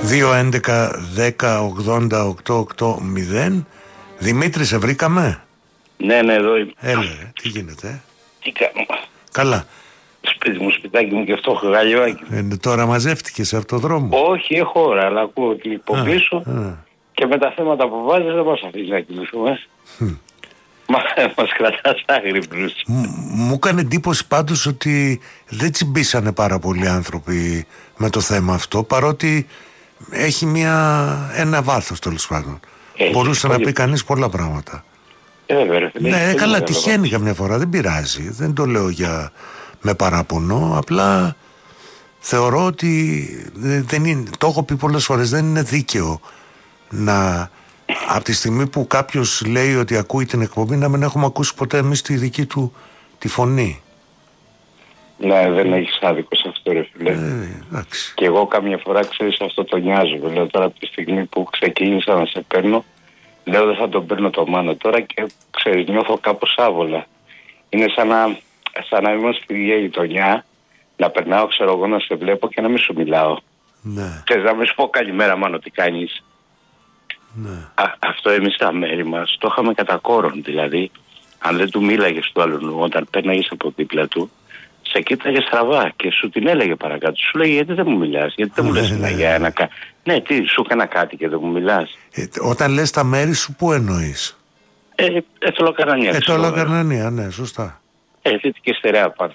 2-11-10-80-8-8-0. Δημήτρη, σε βρήκαμε? Ναι, εδώ είμαι. Έλα, τι γίνεται? Τι κάνω? Καλά. Σπίτι μου, σπιτάκι μου και αυτό έχω γαλιόάκι. Τώρα μαζεύτηκες από το δρόμο? Όχι, έχω ώρα, αλλά ακούω την υποκλήσω και με τα θέματα που βάζεις δεν μας αφήνει να κοιμηθούμε. Μας κρατάς άγρυπνους. Μου έκανε εντύπωση πάντως ότι δεν τσιμπήσανε πάρα πολλοί άνθρωποι με το θέμα αυτό, παρότι έχει ένα βάθος, τέλος πάντων. Μπορούσε να πει κανείς πολλά πράγματα. Ναι, καλά, τυχαίνει καμιά φορά, δεν πειράζει. Δεν το λέω με παραπονό, απλά θεωρώ ότι δεν είναι, το έχω πει πολλές φορές, δεν είναι δίκαιο να, από τη στιγμή που κάποιος λέει ότι ακούει την εκπομπή, να μην έχουμε ακούσει ποτέ εμείς τη δική του τη φωνή. Ναι, δεν έχεις άδικο σε αυτό, ρε φίλε. Και εγώ καμιά φορά, ξέρεις, αυτό το νοιάζω. Λέω τώρα από τη στιγμή που ξεκίνησα να σε παίρνω, λέω δεν θα τον παίρνω το Μάνο τώρα και ξέρεις, νιώθω κάπως άβολα. Είναι σαν να είμαστε στη ίδια γειτονιά, να περνάω, ξέρω εγώ, να σε βλέπω και να μην σου μιλάω. Ναι. Ξέρεις, να μην σου πω καλημέρα, Μάνο, τι κάνεις. Ναι. Αυτό εμείς στα μέρη μας το είχαμε κατά κόρον. Δηλαδή, αν δεν του μίλαγες του άλλου, όταν πέρναγες από δίπλα του, σε κοίταγε στραβά και σου την έλεγε παρακάτω. Σου λέει, γιατί δεν μου μιλάς, γιατί δεν μου λες για ένα κάτι. Ναι, τι, σου έκανα κάτι και δεν μου μιλάς. Όταν λες τα μέρη σου, πού εννοείς? Εθελοκαρνανία. Εθελοκαρνανία, ναι, σωστά. Δυτική Στερεά πάνω.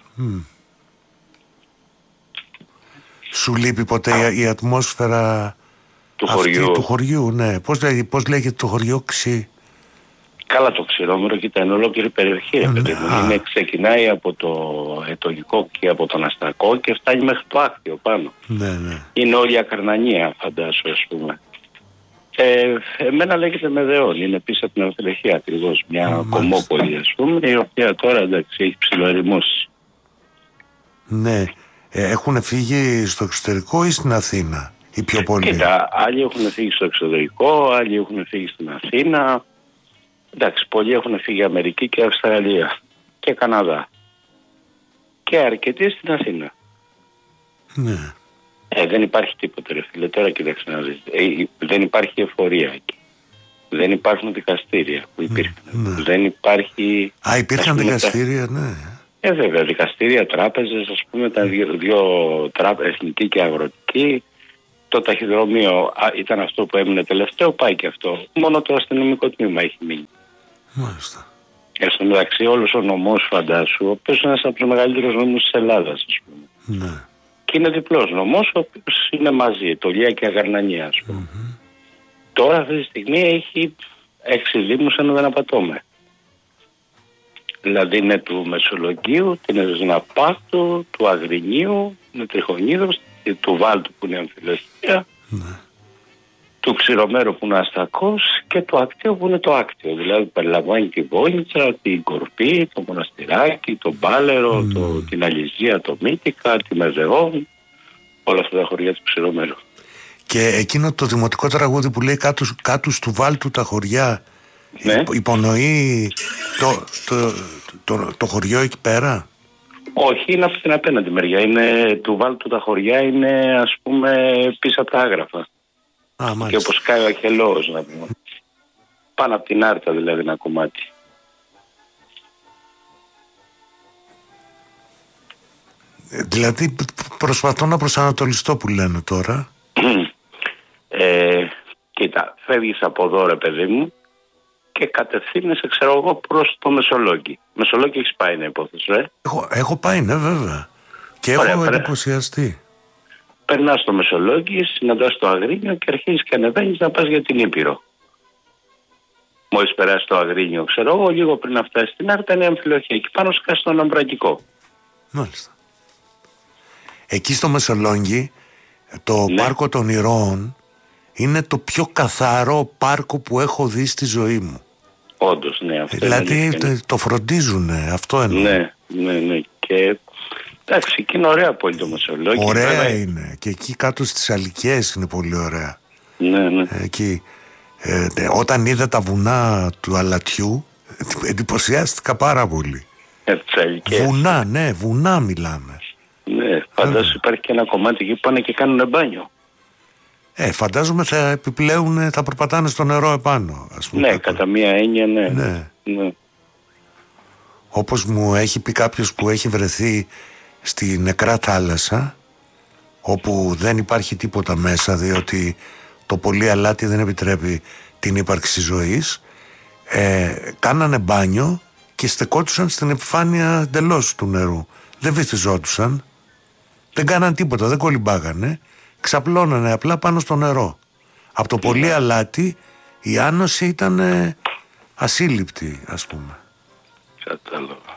Σου λείπει ποτέ η ατμόσφαιρα του χωριού, ναι. Πώς λέγεται το χωριό? Καλά, το Ξηρόμερο, κοίτα, είναι ολόκληρη περιοχή, ρε παιδί μου. Ξεκινάει από το Ετωλικό και από τον Αστακό και φτάνει μέχρι το Άκτιο πάνω. Ναι. Είναι όλη η Ακαρνανία, φαντάσου, ας πούμε. Εμένα λέγεται Μεδεών, είναι πίσω από την Ανθελεχία ακριβώς, μια κομμόπολη, ας πούμε, η οποία τώρα, εντάξει, έχει ψιλοερημώσει. Ναι. Έχουν φύγει στο εξωτερικό ή στην Αθήνα οι πιο πολλοί? Κοίτα, άλλοι έχουν φύγει στο εξωτερικό, άλλοι έχουν φύγει στην Αθήνα. Εντάξει, πολλοί έχουν φύγει Αμερική και Αυστραλία και Καναδά. Και αρκετοί στην Αθήνα. Ναι. Δεν υπάρχει τίποτα, ρε φίλε. Τώρα κοίταξε να δεις. Δεν υπάρχει εφορία εκεί. Δεν υπάρχουν δικαστήρια που υπήρχαν. Ναι. Δεν υπάρχει... υπήρχαν δικαστήρια, ναι. Βέβαια, δικαστήρια, τράπεζες, ας πούμε, τα δύο τράπεζες, εθνική και αγροτική. Το ταχυδρομείο ήταν αυτό που έμεινε τελευταίο, πάει και αυτό. Μόνο το αστυνομικό τμήμα έχει μείνει. Μάλιστα. Στο μεταξύ, όλος ο νομός, φαντάσου, ο οποίος είναι ένας από τους μεγαλύτερους νόμους της Ελλάδας, ας πούμε. Ναι. Και είναι διπλός νομός, ο οποίος είναι μαζί, το Λία και Αγαρνανία, ας πούμε. Τώρα, αυτή τη στιγμή, έχει 6 δήμους, αν δεν απατώμε. Δηλαδή, είναι του Μεσολογγίου, την Εσναπάτου, του Αγρινίου, του Τριχονίδος, του Βάλτου που είναι Αμφιλοχεία, του Ξηρομέρου που είναι Αστακός και του Άκτιο που είναι το Άκτιο. Δηλαδή περιλαμβάνει τη Βόνιτσα, την Κορπή, το Μοναστηράκι, το Μπάλερο, την Αλυζία, το Μύτικα, τη Μεδεών, όλα αυτά τα χωριά του Ξηρομέρου. Και εκείνο το δημοτικό τραγούδι που λέει κάτω του Βάλτου τα χωριά, ναι, υπονοεί το χωριό εκεί πέρα? Όχι, είναι από την απέναντι μεριά. Είναι του Βάλτου τα χωριά, είναι, ας πούμε, πίσω από τα Άγραφα. Και όπως κάει ο Αχελός, να πούμε. Πάνω από την Άρτα, δηλαδή, ένα κομμάτι. Δηλαδή προσπαθώ να προσανατολιστώ που λένε τώρα. Κοίτα, φεύγεις από εδώ, ρε παιδί μου, και κατευθύνεσαι, ξέρω εγώ, προς το Μεσολόγγι. Μεσολόγγι έχεις πάει, είναι υπόθεση, Έχω πάει, ναι, βέβαια. Και έχω εντυπωσιαστεί. Περνάς στο Μεσολόγγι, συναντάς το Αγρίνιο και αρχίζεις και ανεβαίνεις να πας για την Ήπειρο. Μόλις περάσεις το Αγρίνιο, ξέρω εγώ, λίγο πριν να φτάσεις στην Άρτα, είναι Αμφιλοχεία. Εκεί πάνω σκάσεις στον Αμπρακικό. Μάλιστα. Εκεί στο Μεσολόγγι, το πάρκο των Ηρώων είναι το πιο καθαρό πάρκο που έχω δει στη ζωή μου. Όντως, ναι. Αυτό δηλαδή το φροντίζουνε, αυτό εννοώ. Ναι. Και εντάξει, και είναι ωραία πόλη το Μεσολόγγι. Ωραία είναι. Και εκεί κάτω στις Αλικιές είναι πολύ ωραία. Ναι. Εκεί, όταν είδα τα βουνά του Αλατιού, εντυπωσιάστηκα πάρα πολύ. Βουνά, ναι, βουνά μιλάμε. Ναι, φαντάσου υπάρχει και ένα κομμάτι εκεί που πάνε και κάνουν μπάνιο. Φαντάζομαι θα επιπλέουν, θα περπατάνε στο νερό επάνω, ας πούμε. Ναι, κατά μία έννοια, ναι. Όπως μου έχει πει κάποιος που έχει βρεθεί στη νεκρά θάλασσα, όπου δεν υπάρχει τίποτα μέσα, διότι το πολύ αλάτι δεν επιτρέπει την ύπαρξη ζωής, κάνανε μπάνιο και στεκόντουσαν στην επιφάνεια εντελώς του νερού. Δεν βυθιζόντουσαν, δεν κάναν τίποτα, δεν κολυμπάγανε, ξαπλώνανε απλά πάνω στο νερό. Από το πολύ αλάτι η άνοση ήταν ασύλληπτη, ας πούμε. Κατάλαβα.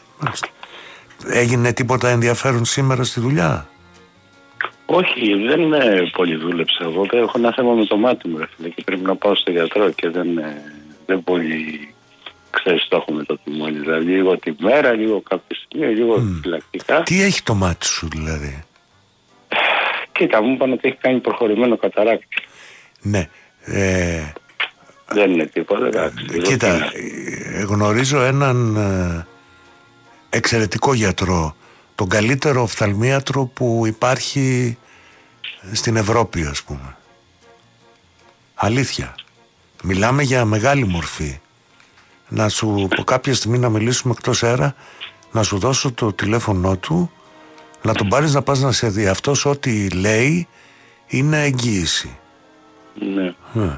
Έγινε τίποτα ενδιαφέρον σήμερα στη δουλειά? Όχι, δεν πολύ δούλεψα εγώ. Έχω ένα θέμα με το μάτι μου, και πρέπει να πάω στο γιατρό και δεν πολύ, ξέρεις, το έχω με το τιμόνι. Δηλαδή λίγο τη μέρα, λίγο κάποια στιγμή, λίγο φυλακτικά. Τι έχει το μάτι σου δηλαδή? Κοίτα, μου είπαν ότι έχει κάνει προχωρημένο καταράκτη. Ναι. Δεν είναι τίποτα, εντάξει. Κοίτα, γνωρίζω έναν εξαιρετικό γιατρό, τον καλύτερο οφθαλμίατρο που υπάρχει στην Ευρώπη, ας πούμε. Αλήθεια. Μιλάμε για μεγάλη μορφή. Να σου πω κάποια στιγμή να μιλήσουμε εκτός αέρα, να σου δώσω το τηλέφωνο του, να τον πάρεις να πας να σε δει. Αυτός ό,τι λέει είναι εγγύηση. Ναι.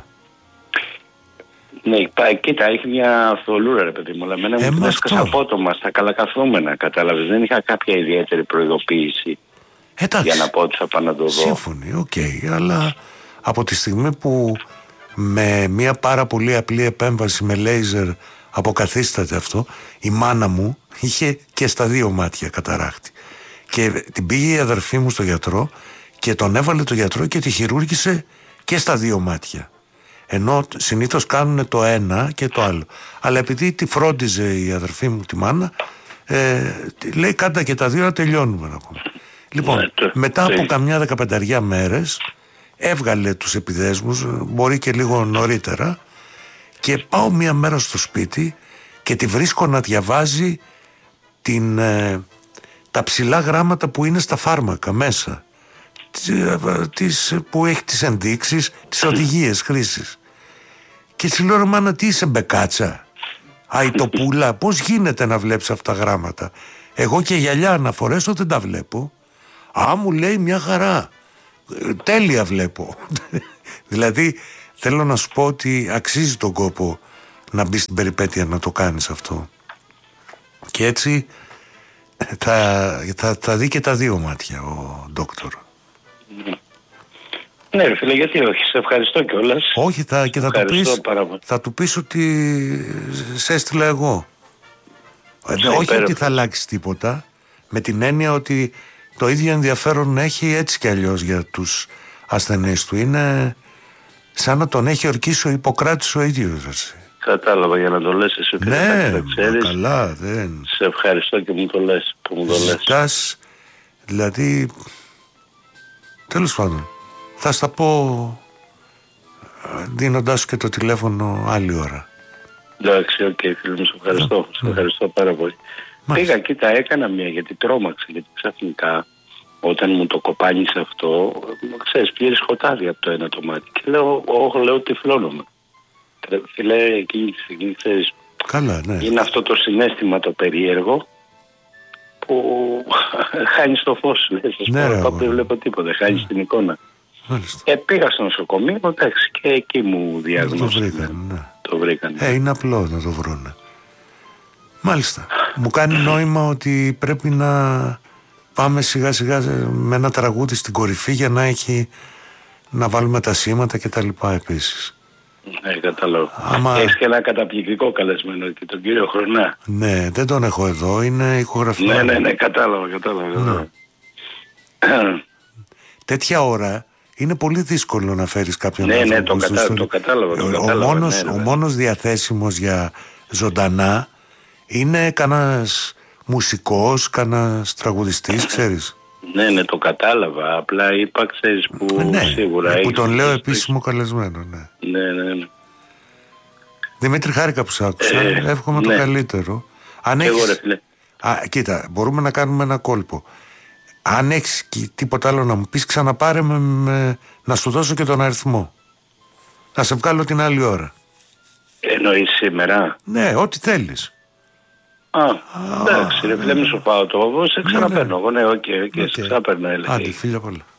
Ναι, κοίτα, έχει μια θολούρα, ρε παιδί μου, αλλά εμένα μου έσκασα απότομα στα καλακαθούμενα, κατάλαβες. Δεν είχα κάποια ιδιαίτερη προειδοποίηση για να πω ότι θα πάω να το δω. Σύμφωνοι, οκ, αλλά από τη στιγμή που με μια πάρα πολύ απλή επέμβαση με λέιζερ αποκαθίσταται αυτό, η μάνα μου είχε και στα δύο μάτια καταράκτη. Και την πήγε η αδερφή μου στο γιατρό και τον έβαλε το γιατρό και τη χειρούργησε και στα δύο μάτια. Ενώ συνήθως κάνουν το ένα και το άλλο. Αλλά επειδή τη φρόντιζε η αδερφή μου τη μάνα, λέει κάντα και τα δύο να τελειώνουμε να πούμε. Λοιπόν, μετά από καμιά 15 μέρες έβγαλε τους επιδέσμους, μπορεί και λίγο νωρίτερα, και πάω μια μέρα στο σπίτι και τη βρίσκω να διαβάζει τα ψηλά γράμματα που είναι στα φάρμακα μέσα, που έχει τις ενδείξεις, τις οδηγίες χρήσης. Και της λέω, ρε μάνα, τι είσαι, μπεκάτσα, αϊτοπούλα, πώς γίνεται να βλέπεις αυτά τα γράμματα? Εγώ και γυαλιά να φορέσω δεν τα βλέπω. Μου λέει, μια χαρά, τέλεια βλέπω. Δηλαδή θέλω να σου πω ότι αξίζει τον κόπο να μπει στην περιπέτεια να το κάνεις αυτό. Και έτσι θα δει και τα δύο μάτια ο ντόκτορ. Ναι ρε φίλε, γιατί όχι, σε ευχαριστώ κιόλας. Όχι, θα του πεις ότι σε έστειλα εγώ. Όχι ότι θα αλλάξει τίποτα, με την έννοια ότι το ίδιο ενδιαφέρον έχει έτσι κι αλλιώς για τους ασθενείς του. Είναι σαν να τον έχει ορκίσει ο Ιπποκράτης ο ίδιος. Κατάλαβα, για να το λες εσύ. Ναι, καλά, δεν. Σε ευχαριστώ και μου το λες. Ζητάς, δηλαδή, τέλος πάντων, θα στα πω δίνοντάς σου και το τηλέφωνο άλλη ώρα. Εντάξει, οκ, φίλε μου, σε ευχαριστώ. Σε ευχαριστώ πάρα πολύ. Πήγα, κοίτα, έκανα μία γιατί τρόμαξα, γιατί ξαφνικά όταν μου το κοπάνισε αυτό, ξέρεις, πήρε σκοτάδι από το ένα το μάτι και λέω τυφλώνομαι. Φίλε, εκείνη τη στιγμή, ξέρεις, καλά, ναι. Είναι αυτό το συναίσθημα το περίεργο που χάνεις το φως, δεν βλέπω τίποτα, χάνεις την εικόνα. Πήγα στο νοσοκομείο, εντάξει, και εκεί μου διαγνώστηκαν. Το βρήκαν. Είναι απλό να το βρούνε. Μάλιστα. Μου κάνει νόημα ότι πρέπει να πάμε σιγά σιγά με ένα τραγούδι στην κορυφή για να βάλουμε τα σήματα και τα λοιπά επίσης. Ναι, κατάλαβα. Έχεις και ένα καταπληκτικό καλεσμένο και τον κύριο Χρονά. Ναι, δεν τον έχω εδώ, είναι ηχογραφημένο. Ναι, κατάλαβα. Ναι. Τέτοια ώρα είναι πολύ δύσκολο να φέρεις κάποιον άνθρωπο. Ναι, το κατάλαβα. Ο μόνος διαθέσιμος για ζωντανά είναι κανένας μουσικός, κανένας τραγουδιστής, ξέρεις. Ναι, το κατάλαβα. Απλά είπα, ξέρεις, που σίγουρα που τον λέω επίσημο καλεσμένο, ναι. Ναι. Δημήτρη, χάρηκα που σ' άκουσα. Εύχομαι το καλύτερο. Αν έχεις... Κοίτα, μπορούμε να κάνουμε ένα κόλπο. Αν έχεις τίποτα άλλο να μου πεις, ξαναπάρε να σου δώσω και τον αριθμό. Να σε βγάλω την άλλη ώρα. Εννοείς σήμερα? Ναι, ό,τι θέλεις. Εντάξει, ρε φίλε, μη σου πάω το, σε ξαναπαίρνω εγώ, ναι, οκ, σε ξαναπαίρνω, έλεγε. Άντε, φίλια πολλά.